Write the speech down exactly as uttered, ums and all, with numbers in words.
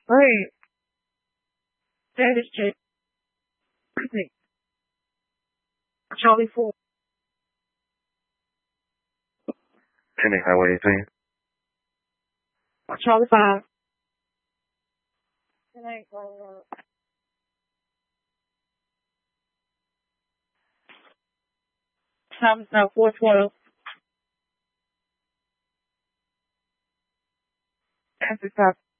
Wait, that is J. Charlie four. Pending Highway eighteen. Charlie five. Thomas now four twelve. F five.